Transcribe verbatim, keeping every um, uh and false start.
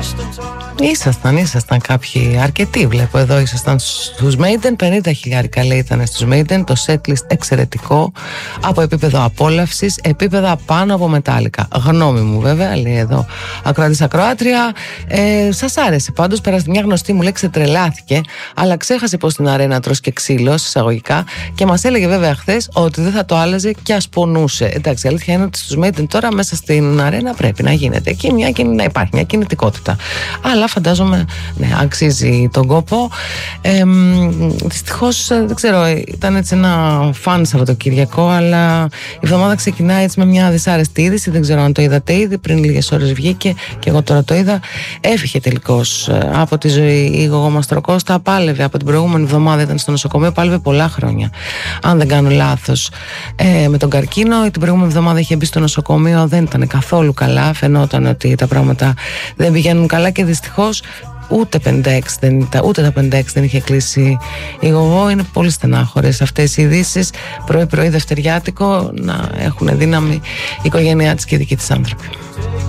Ήσασταν, ήσασταν κάποιοι, αρκετοί βλέπω εδώ, ήσασταν στους Maiden. Πενήντα χιλιάρικα λέει ήταν στους Maiden. Το setlist εξαιρετικό, από επίπεδο απόλαυσης, επίπεδα πάνω από μετάλλικα. Γνώμη μου βέβαια, λέει εδώ ακροατής ακροάτρια. ε, Σας άρεσε πάντως? Πέρασε μια γνωστή μου, λέει, ξετρελάθηκε, αλλά ξέχασε πως στην αρένα τρως και ξύλο, εισαγωγικά, και μας έλεγε βέβαια χθες ότι δεν θα το άλλαζε και ας πονούσε. Εντάξει, η αλήθεια είναι ότι στους Maiden τώρα μέσα στην αρένα πρέπει να γίνεται εκεί μια, να υπάρχει μια κινητικότητα. Αλλά φαντάζομαι, ναι, αξίζει τον κόπο. Ε, δυστυχώς, δεν ξέρω, ήταν έτσι ένα φαν Σαββατοκύριακο, αλλά η εβδομάδα ξεκινάει έτσι με μια δυσάρεστη είδηση. Δεν ξέρω αν το είδατε ήδη, πριν λίγες ώρες βγήκε και εγώ τώρα το είδα. Έφυγε τελικώς από τη ζωή η Γογό Μαστροκώστα. Πάλευε από την προηγούμενη εβδομάδα, ήταν στο νοσοκομείο, πάλευε πολλά χρόνια, αν δεν κάνω λάθος, ε, με τον καρκίνο. Την προηγούμενη εβδομάδα είχε μπει στο νοσοκομείο, δεν ήταν καθόλου καλά. Φαινόταν ότι τα πράγματα δεν πηγαίνουν καλά και δυστυχώς ούτε, πενήντα έξι δεν ήταν, ούτε τα πενήντα έξι δεν είχε κλείσει η Γογό. Είναι πολύ στενάχωρες αυτές οι ειδήσεις. Πρωί-πρωί Δευτεριάτικο, να έχουν δύναμη η οικογένειά της και οι δικοί της άνθρωποι.